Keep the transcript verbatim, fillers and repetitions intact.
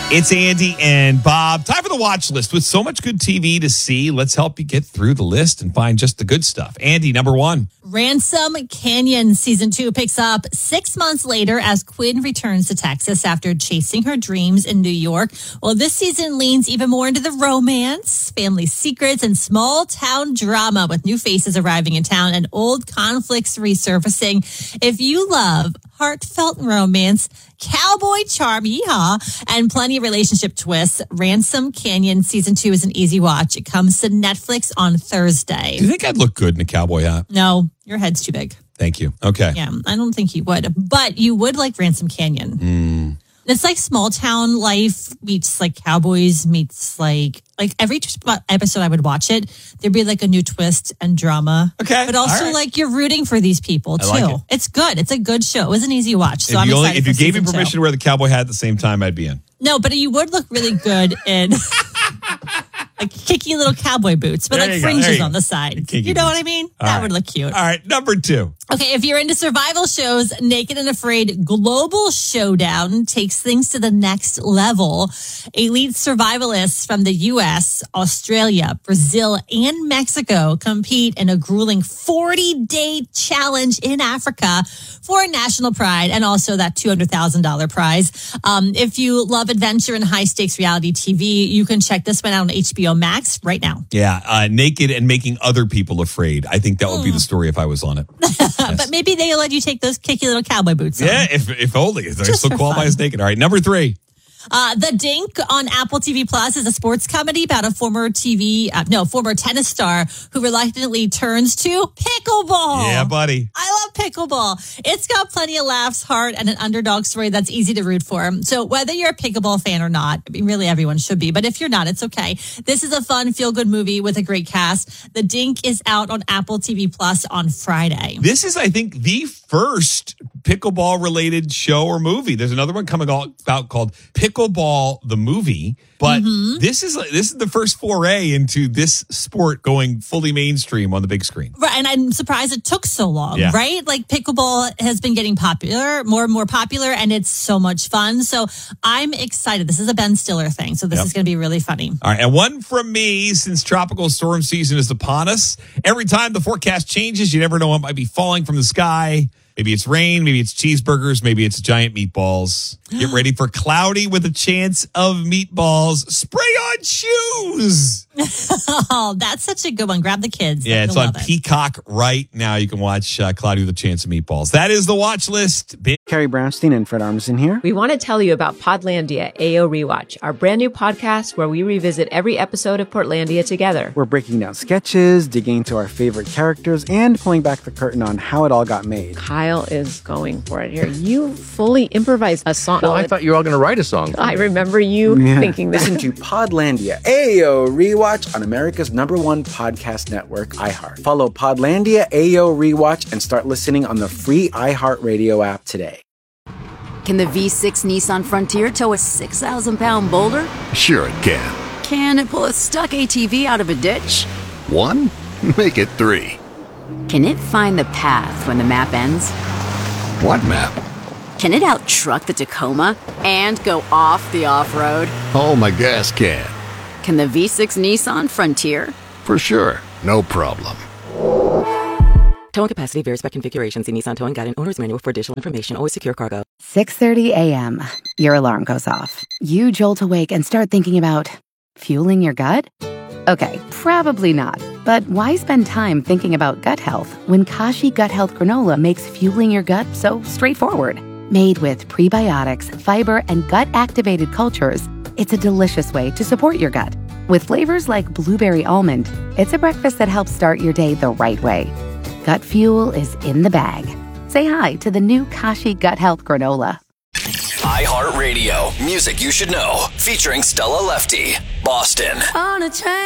It's Andy and Bob. Time for the watch list. With so much good T V to see, let's help you get through the list and find just the good stuff. Andy, number one. Ransom Canyon Season two picks up six months later as Quinn returns to Texas after chasing her dreams in New York. Well, this season leans even more into the romance, family secrets, and small town drama with new faces arriving in town and old conflicts resurfacing. If you love heartfelt romance, cowboy charm, yeehaw, and plenty of relationship twists, Ransom Canyon Season two is an easy watch. It comes to Netflix on Thursday. Do you think I'd look good in a cowboy hat? No, your head's too big. Thank you. Okay. Yeah, I don't think you would, but you would like Ransom Canyon. Mm. It's like small town life meets like cowboys meets like like every episode I would watch it, there'd be like a new twist and drama. Okay. But also right. like you're rooting for these people too. I like it. It's good. It's a good show. It was an easy watch. So if I'm you, only, excited if you for gave me season permission two. to wear the cowboy hat at the same time, I'd be in. No, but you would look really good in like kicky little cowboy boots, but There like you go. There fringes you on go. the side. Kinky You know boots. what I mean? All that right. would look cute. All right, number two. Okay, if you're into survival shows, Naked and Afraid Global Showdown takes things to the next level. Elite survivalists from the U S, Australia, Brazil, and Mexico compete in a grueling forty-day challenge in Africa for national pride and also that two hundred thousand dollars prize. Um, if you love adventure and high-stakes reality T V, you can check this one out on H B O Max right now. Yeah, uh, naked and making other people afraid. I think that would be the story if I was on it. Yes. But maybe they'll let you take those kicky little cowboy boots on. Yeah, if if only. I Just still for qualify fun. as naked. All right, number three. Uh, The Dink on Apple T V Plus is a sports comedy about a former T V, uh, no, former tennis star who reluctantly turns to pickleball. Yeah, buddy. I love pickleball. It's got plenty of laughs, heart, and an underdog story that's easy to root for. So whether you're a pickleball fan or not, I mean, really everyone should be, but if you're not, it's okay. This is a fun, feel-good movie with a great cast. The Dink is out on Apple T V Plus on Friday. This is, I think, the first pickleball-related show or movie. There's another one coming out called Pickleball the Movie, but Mm-hmm. this is this is the first foray into this sport going fully mainstream on the big screen. Right, and I'm surprised it took so long, Yeah. right? Like pickleball has been getting popular, more and more popular, and it's so much fun. So I'm excited. This is a Ben Stiller thing, so this Yep. is going to be really funny. All right, and one from me, since tropical storm season is upon us. Every time the forecast changes, you never know what might be falling from the sky. Maybe it's rain, maybe it's cheeseburgers, maybe it's giant meatballs. Get ready for cloudy with a chance of meatballs. Spray on shoes. Oh, that's such a good one. Grab the kids. Yeah, They're it's gonna on love it. Peacock right now. You can watch uh, Cloudy with a Chance of Meatballs. That is the watch list. Big- Carrie Brownstein and Fred Armisen here. We want to tell you about Podlandia A O Rewatch, our brand new podcast where we revisit every episode of Portlandia together. We're breaking down sketches, digging into our favorite characters, and pulling back the curtain on how it all got made. Kyle is going for it here. You fully improvised a song. Well, I thought you were all going to write a song. I remember you Yeah. thinking that. Listen to Podlandia A O Rewatch on America's number one podcast network, iHeart. Follow Podlandia A O Rewatch and start listening on the free iHeartRadio app today. Can the V six Nissan Frontier tow a six thousand pound boulder? Sure it can. Can it pull a stuck A T V out of a ditch? One? Make it three. Can it find the path when the map ends? What map? Can it out-truck the Tacoma and go off the off-road? Oh, my gas can. Can the V six Nissan Frontier? For sure. No problem. Towing capacity varies by configuration. See Nissan Towing Guide and Owner's Manual for additional information. Always secure cargo. six thirty a.m. Your alarm goes off. You jolt awake and start thinking about fueling your gut? Okay, probably not. But why spend time thinking about gut health when Kashi Gut Health Granola makes fueling your gut so straightforward? Made with prebiotics, fiber, and gut-activated cultures, it's a delicious way to support your gut. With flavors like blueberry almond, it's a breakfast that helps start your day the right way. Gut fuel is in the bag. Say hi to the new Kashi Gut Health Granola. iHeartRadio. Music you should know. Featuring Stella Lefty. Boston. On a train.